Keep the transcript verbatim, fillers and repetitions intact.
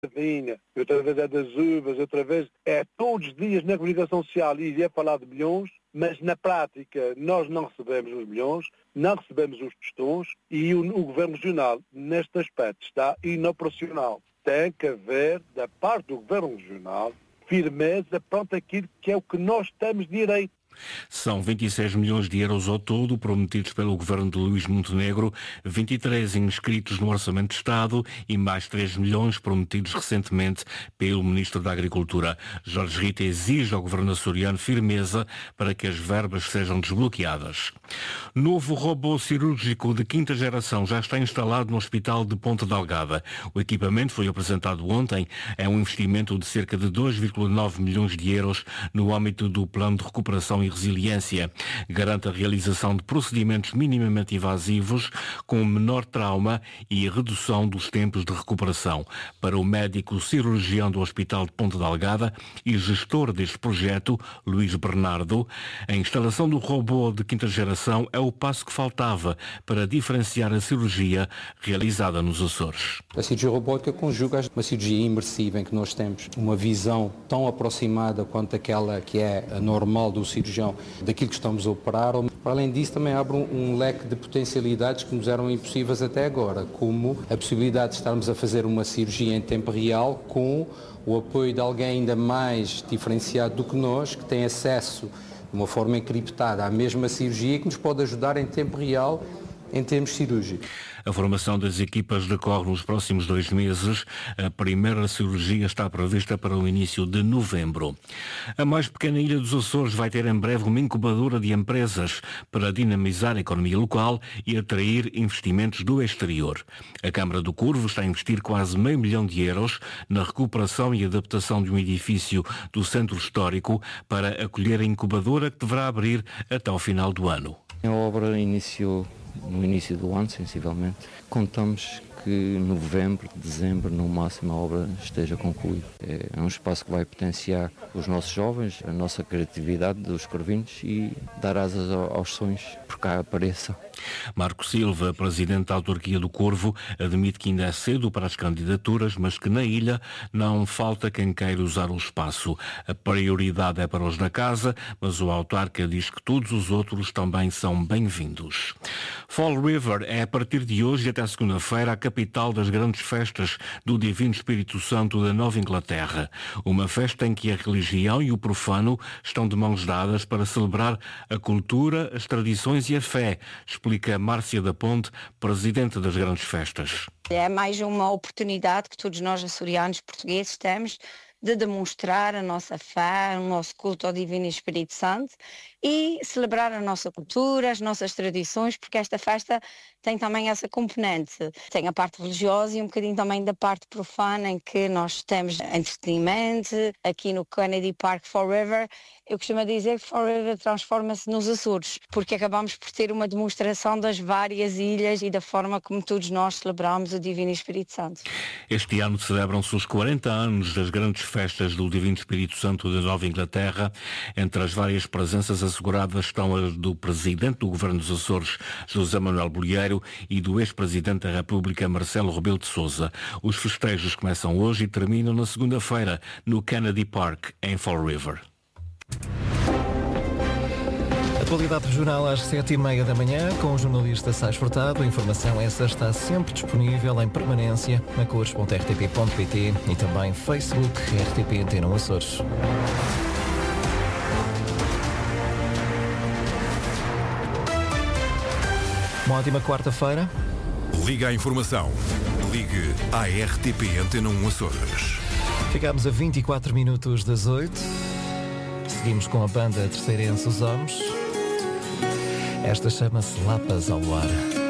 vinha, outra vez é das uvas, outra vez é todos os dias na comunicação social e é falar de milhões, mas na prática nós não recebemos os milhões, não recebemos os tostões e o, o Governo Regional, neste aspecto, está inoperacional. Tem que haver, da parte do Governo Regional, firmeza pronto aquilo que é o que nós temos direito. São vinte e seis milhões de euros ao todo prometidos pelo governo de Luís Montenegro, vinte e três inscritos no Orçamento de Estado e mais três milhões prometidos recentemente pelo Ministro da Agricultura. Jorge Rita exige ao governo açoriano firmeza para que as verbas sejam desbloqueadas. Novo robô cirúrgico de quinta geração já está instalado no Hospital de Ponta Delgada. O equipamento foi apresentado ontem. É um investimento de cerca de dois vírgula nove milhões de euros no âmbito do Plano de Recuperação e Resiliência. Garante a realização de procedimentos minimamente invasivos com menor trauma e a redução dos tempos de recuperação. Para o médico cirurgião do Hospital de Ponta Delgada e gestor deste projeto, Luís Bernardo, a instalação do robô de quinta geração é o passo que faltava para diferenciar a cirurgia realizada nos Açores. A cirurgia robótica conjuga uma cirurgia imersiva em que nós temos uma visão tão aproximada quanto aquela que é a normal do cirurgião daquilo que estamos a operar. Para além disso, também abre um, um leque de potencialidades que nos eram impossíveis até agora, como a possibilidade de estarmos a fazer uma cirurgia em tempo real com o apoio de alguém ainda mais diferenciado do que nós, que tem acesso de uma forma encriptada à mesma cirurgia e que nos pode ajudar em tempo real em termos cirúrgicos. A formação das equipas decorre nos próximos dois meses. A primeira cirurgia está prevista para o início de novembro. A mais pequena ilha dos Açores vai ter em breve uma incubadora de empresas para dinamizar a economia local e atrair investimentos do exterior. A Câmara do Corvo está a investir quase meio milhão de euros na recuperação e adaptação de um edifício do centro histórico para acolher a incubadora que deverá abrir até ao final do ano. A obra iniciou no início do ano, sensivelmente. Contamos que em novembro, dezembro, no máximo, a obra esteja concluída. É um espaço que vai potenciar os nossos jovens, a nossa criatividade dos corvinhos e dar asas aos sonhos por cá apareçam. Marco Silva, presidente da autarquia do Corvo, admite que ainda é cedo para as candidaturas, mas que na ilha não falta quem queira usar o espaço. A prioridade é para os da casa, mas o autarca diz que todos os outros também são bem-vindos. Fall River é a partir de hoje até segunda-feira a capital das grandes festas do Divino Espírito Santo da Nova Inglaterra. Uma festa em que a religião e o profano estão de mãos dadas para celebrar a cultura, as tradições e a fé, explica Márcia da Ponte, presidente das grandes festas. É mais uma oportunidade que todos nós açorianos portugueses temos de demonstrar a nossa fé, o nosso culto ao Divino Espírito Santo e celebrar a nossa cultura, as nossas tradições, porque esta festa tem também essa componente. Tem a parte religiosa e um bocadinho também da parte profana, em que nós temos entretenimento. Aqui no Kennedy Park Forever, eu costumo dizer que Forever transforma-se nos Açores, porque acabamos por ter uma demonstração das várias ilhas e da forma como todos nós celebramos o Divino Espírito Santo. Este ano celebram-se os quarenta anos das grandes festas do Divino Espírito Santo da Nova Inglaterra. Entre as várias presenças asseguradas estão as do Presidente do Governo dos Açores, José Manuel Bolieiro, e do ex-Presidente da República, Marcelo Rebelo de Sousa. Os festejos começam hoje e terminam na segunda-feira, no Kennedy Park, em Fall River. Atualidade regional às sete e meia da manhã, com o jornalista Sais Furtado. A informação essa está sempre disponível em permanência na cores ponto r t p ponto p t e também Facebook R T P Antena Açores. Uma ótima quarta-feira. Liga à informação. Ligue à R T P Antena Açores. Ficámos a vinte e quatro minutos das oito. Seguimos com a banda terceirense Os Homens. Esta chama-se Lapas ao Luar.